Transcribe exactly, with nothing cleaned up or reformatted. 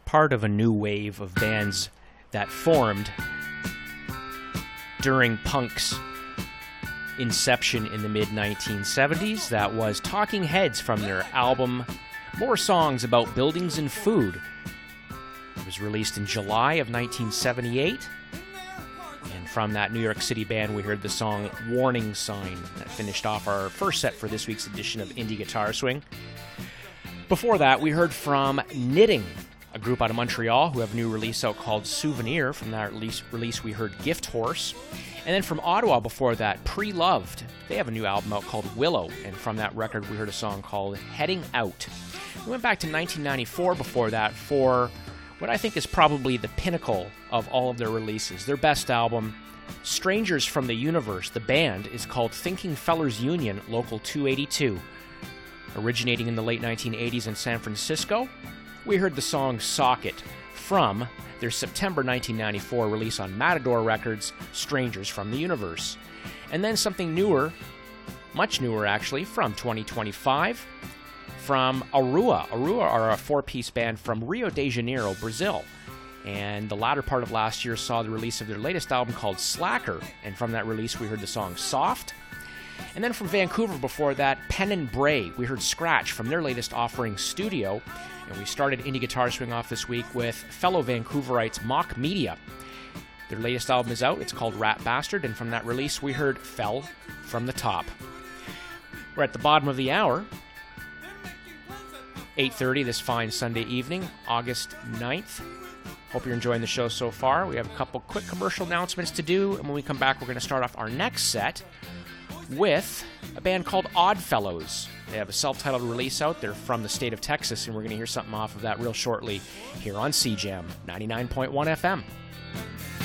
part of a new wave of bands that formed during punk's inception in the mid nineteen seventies. That was Talking Heads from their album More Songs About Buildings and Food. It was released in July of nineteen seventy-eight. And from that New York City band, we heard the song Warning Sign. That finished off our first set for this week's edition of Indie Guitar Swing. Before that, we heard from Knitting, a group out of Montreal who have a new release out called Souvenir. From that release, release we heard Gift Horse. And then from Ottawa before that, Pre-Loved. They have a new album out called Willow. And from that record, we heard a song called Heading Out. We went back to nineteen ninety-four before that for what I think is probably the pinnacle of all of their releases. Their best album, Strangers from the Universe. The band is called Thinking Fellers Union, Local two eighty-two. Originating in the late nineteen eighties in San Francisco, we heard the song Socket from their September nineteen ninety-four release on Matador Records, Strangers from the Universe. And then something newer, much newer actually, from twenty twenty-five, from Arua. Arua are a four-piece band from Rio de Janeiro, Brazil. And the latter part of last year saw the release of their latest album called Slacker. And from that release, we heard the song Soft. And then from Vancouver before that, Pen and Bray. We heard Scratch from their latest offering, Studio. And we started Indie Guitar Swing off this week with fellow Vancouverites Mock Media. Their latest album is out. It's called Rat Bastard. And from that release, we heard Fell from the Top. We're at the bottom of the hour. eight thirty this fine Sunday evening, August ninth. Hope you're enjoying the show so far. We have a couple quick commercial announcements to do, and when we come back, we're going to start off our next set with a band called Oddfellows. They have a self-titled release out. They're from the state of Texas, and we're going to hear something off of that real shortly here on C Jam ninety-nine point one F M.